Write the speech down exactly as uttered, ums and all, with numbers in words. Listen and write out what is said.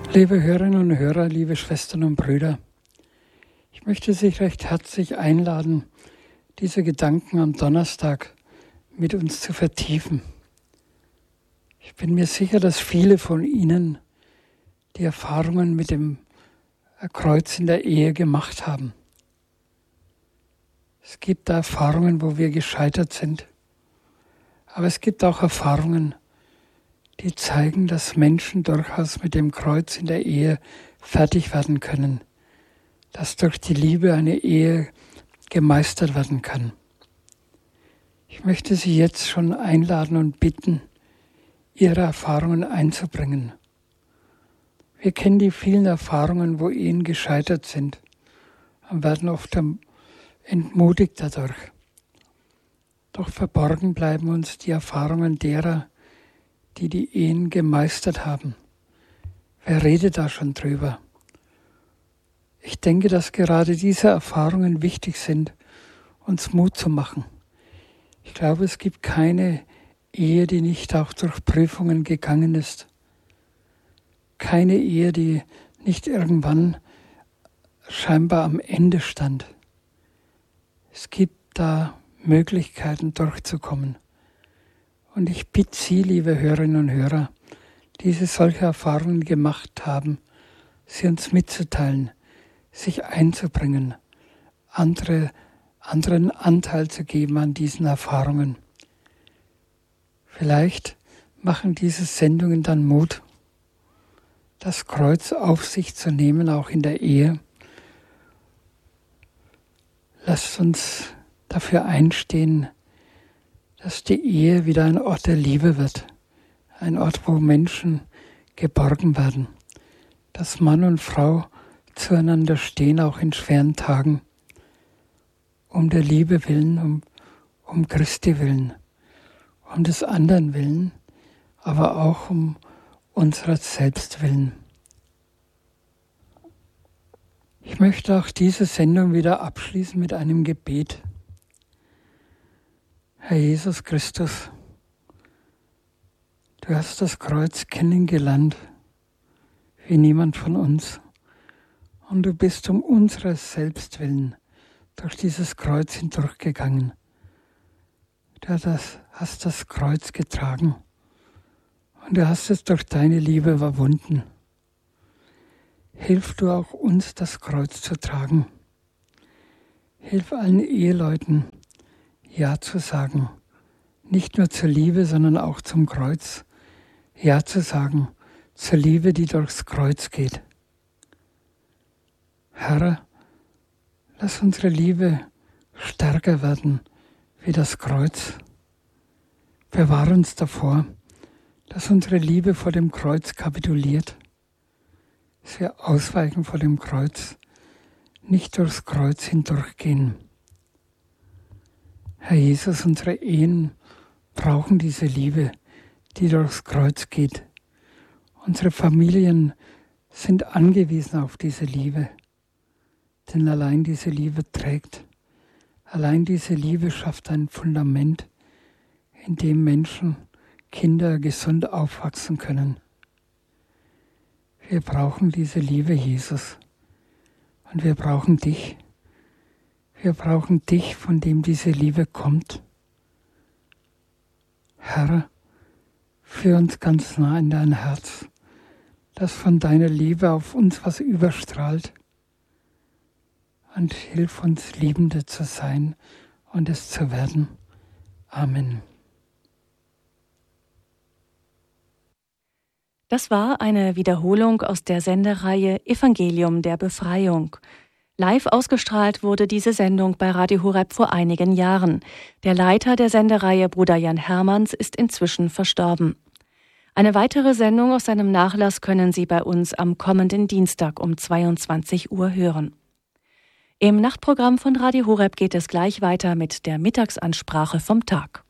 Liebe Hörerinnen und Hörer, liebe Schwestern und Brüder, ich möchte Sie recht herzlich einladen, diese Gedanken am Donnerstag mit uns zu vertiefen. Ich bin mir sicher, dass viele von Ihnen die Erfahrungen mit dem Kreuz in der Ehe gemacht haben. Es gibt da Erfahrungen, wo wir gescheitert sind, aber es gibt auch Erfahrungen, die zeigen, dass Menschen durchaus mit dem Kreuz in der Ehe fertig werden können, dass durch die Liebe eine Ehe gemeistert werden kann. Ich möchte Sie jetzt schon einladen und bitten, Ihre Erfahrungen einzubringen. Wir kennen die vielen Erfahrungen, wo Ehen gescheitert sind und werden oft entmutigt dadurch. Doch verborgen bleiben uns die Erfahrungen derer, die die Ehen gemeistert haben. Wer redet da schon drüber? Ich denke, dass gerade diese Erfahrungen wichtig sind, uns Mut zu machen. Ich glaube, es gibt keine Ehe, die nicht auch durch Prüfungen gegangen ist. Keine Ehe, die nicht irgendwann scheinbar am Ende stand. Es gibt da Möglichkeiten durchzukommen. Und ich bitte Sie, liebe Hörerinnen und Hörer, die solche Erfahrungen gemacht haben, sie uns mitzuteilen, sich einzubringen, andere, anderen Anteil zu geben an diesen Erfahrungen. Vielleicht machen diese Sendungen dann Mut, das Kreuz auf sich zu nehmen, auch in der Ehe. Lasst uns dafür einstehen, dass die Ehe wieder ein Ort der Liebe wird, ein Ort, wo Menschen geborgen werden, dass Mann und Frau zueinander stehen, auch in schweren Tagen, um der Liebe willen, um, um Christi willen, um des anderen willen, aber auch um unserer selbst willen. Ich möchte auch diese Sendung wieder abschließen mit einem Gebet. Herr Jesus Christus, du hast das Kreuz kennengelernt, wie niemand von uns. Und du bist um unseres Selbst willen durch dieses Kreuz hindurchgegangen. Du hast das Kreuz getragen und du hast es durch deine Liebe überwunden. Hilf du auch uns, das Kreuz zu tragen. Hilf allen Eheleuten, Ja zu sagen, nicht nur zur Liebe, sondern auch zum Kreuz. Ja zu sagen, zur Liebe, die durchs Kreuz geht. Herr, lass unsere Liebe stärker werden wie das Kreuz. Bewahre uns davor, dass unsere Liebe vor dem Kreuz kapituliert, dass wir ausweichen vor dem Kreuz, nicht durchs Kreuz hindurchgehen. Herr Jesus, unsere Ehen brauchen diese Liebe, die durchs Kreuz geht. Unsere Familien sind angewiesen auf diese Liebe, denn allein diese Liebe trägt. Allein diese Liebe schafft ein Fundament, in dem Menschen, Kinder gesund aufwachsen können. Wir brauchen diese Liebe, Jesus, und wir brauchen dich. Wir brauchen dich, von dem diese Liebe kommt. Herr, führ uns ganz nah in dein Herz, dass von deiner Liebe auf uns was überstrahlt. Und hilf uns, Liebende zu sein und es zu werden. Amen. Das war eine Wiederholung aus der Sendereihe Evangelium der Befreiung. Live ausgestrahlt wurde diese Sendung bei Radio Horeb vor einigen Jahren. Der Leiter der Sendereihe, Bruder Jan Hermanns, ist inzwischen verstorben. Eine weitere Sendung aus seinem Nachlass können Sie bei uns am kommenden Dienstag um zweiundzwanzig Uhr hören. Im Nachtprogramm von Radio Horeb geht es gleich weiter mit der Mittagsansprache vom Tag.